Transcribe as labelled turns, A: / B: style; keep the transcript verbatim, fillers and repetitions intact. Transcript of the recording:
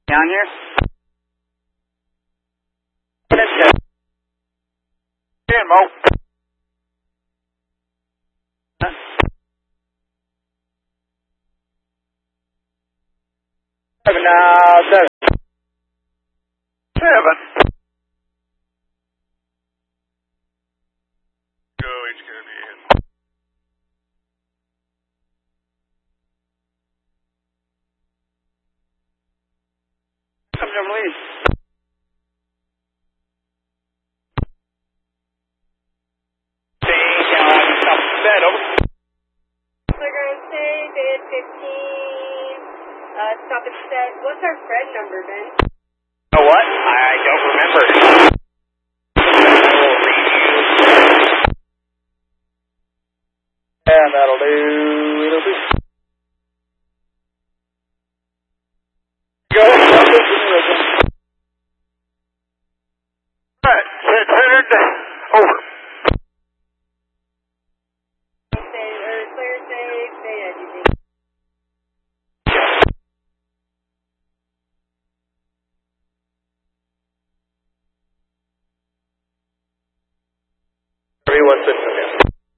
A: Down here?
B: ten, Mo.
A: Huh?
B: Seven, now, seven. Seven. Go, he's going to be in.
A: Come from lead.
B: Set, over.
C: Playground say, bid fifteen, uh, stop and set. What's our Fred number, Ben?
B: You know what? I don't remember. And that'll do. It'll do. Go. Alright, set centered. Over.
C: Say, or clear say, say as you think.
B: Everyone sits in there.